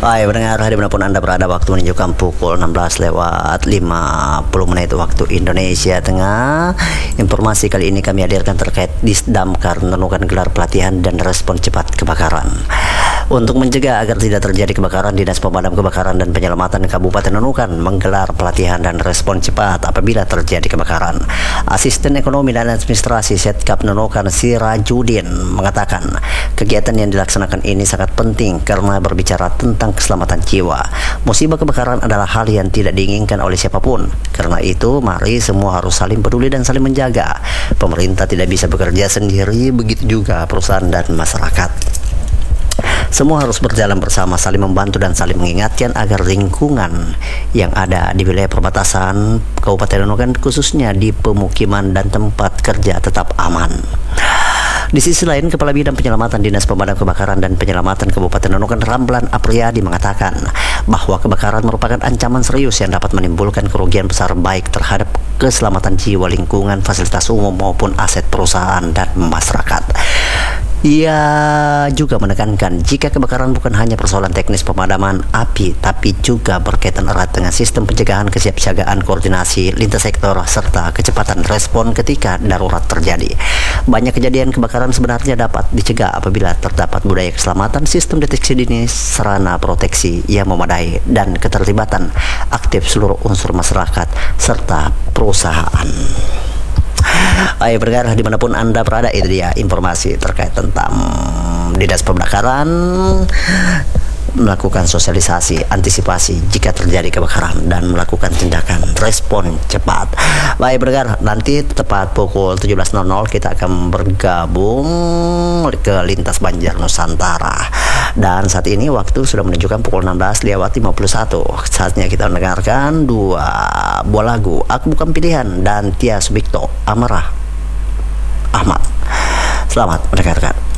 Hai pendengar, dimanapun Anda berada, waktu menunjukkan pukul 16 lewat 50 menit waktu Indonesia Tengah. Informasi kali ini kami hadirkan terkait Disdamkar menemukan gelar pelatihan dan respon cepat kebakaran. Untuk mencegah agar tidak terjadi kebakaran, Dinas Pemadam Kebakaran dan Penyelamatan Kabupaten Nunukan menggelar pelatihan dan respon cepat apabila terjadi kebakaran. Asisten Ekonomi dan Administrasi Setkap Nunukan Sirajudin mengatakan, kegiatan yang dilaksanakan ini sangat penting karena berbicara tentang keselamatan jiwa. Musibah kebakaran adalah hal yang tidak diinginkan oleh siapapun. Karena itu, mari semua harus saling peduli dan saling menjaga. Pemerintah tidak bisa bekerja sendiri, begitu juga perusahaan dan masyarakat. Semua harus berjalan bersama, saling membantu dan saling mengingatkan agar lingkungan yang ada di wilayah perbatasan Kabupaten Nunukan, khususnya di pemukiman dan tempat kerja, tetap aman. Di sisi lain, Kepala Bidang Penyelamatan Dinas Pemadam Kebakaran dan Penyelamatan Kabupaten Nunukan Ramlan Apriyadi mengatakan bahwa kebakaran merupakan ancaman serius yang dapat menimbulkan kerugian besar baik terhadap keselamatan jiwa, lingkungan, fasilitas umum maupun aset perusahaan dan masyarakat. Ia juga menekankan jika kebakaran bukan hanya persoalan teknis pemadaman api, tapi juga berkaitan erat dengan sistem pencegahan, kesiapsiagaan, koordinasi lintas sektor, serta kecepatan respon ketika darurat terjadi. Banyak kejadian kebakaran sebenarnya dapat dicegah apabila terdapat budaya keselamatan, sistem deteksi dini, sarana proteksi yang memadai, dan keterlibatan aktif seluruh unsur masyarakat serta perusahaan. Ayo bergerak dimanapun Anda berada, itu dia informasi terkait tentang Dinas Pemdakaran melakukan sosialisasi antisipasi jika terjadi kebakaran dan melakukan tindakan respon cepat. Baik bergerak, nanti tepat pukul 17.00 kita akan bergabung ke Lintas Banjar Nusantara. Dan saat ini waktu sudah menunjukkan pukul 16 lewat 51. Saatnya kita mendengarkan dua buah lagu, Aku Bukan Pilihan dan Tia Subikto, Amarah Ahmad. Selamat mendengarkan.